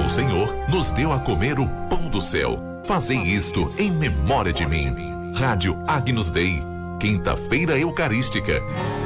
O Senhor nos deu a comer o pão do céu. Fazei isto em memória de mim. Rádio Agnus Dei, quinta-feira eucarística.